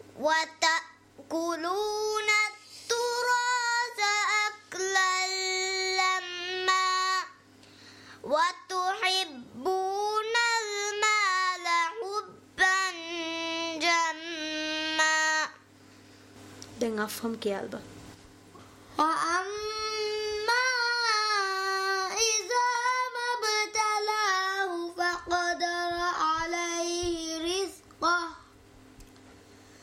وتأكلون التراث أكلا لما وتحبون المال حبا جما. Den afham ki alba.